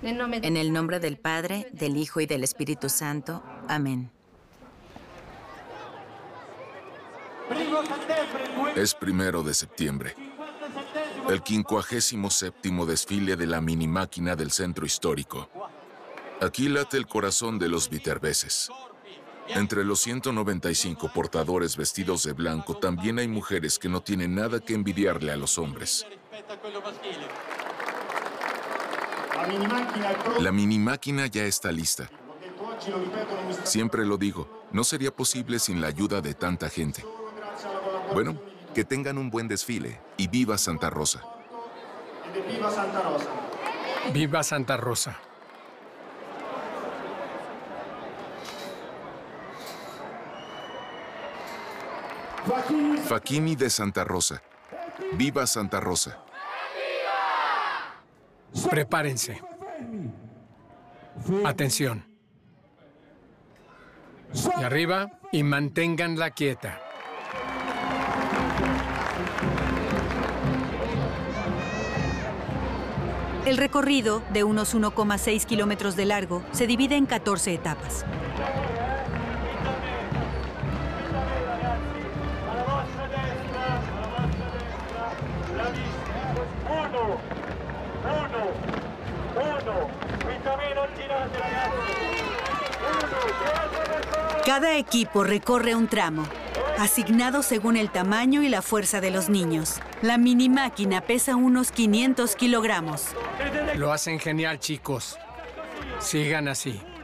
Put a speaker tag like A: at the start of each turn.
A: En el nombre del Padre, del Hijo y del Espíritu Santo. Amén.
B: Es 1 de septiembre. El 57º desfile de la mini máquina del centro histórico. Aquí late el corazón de los viterbeses. Entre los 195 portadores vestidos de blanco también hay mujeres que no tienen nada que envidiarle a los hombres. La mini máquina ya está lista. Siempre lo digo, no sería posible sin la ayuda de tanta gente. Bueno, que tengan un buen desfile y viva Santa Rosa.
C: ¡Viva Santa Rosa!
B: Facchini de Santa Rosa. ¡Viva Santa Rosa!
C: Prepárense. Atención. Y arriba y manténganla quieta.
D: El recorrido, de unos 1,6 kilómetros de largo, se divide en 14 etapas. Cada equipo recorre un tramo, asignado según el tamaño y la fuerza de los niños. La mini máquina pesa unos 500 kilogramos.
C: Lo hacen genial, chicos. Sigan así.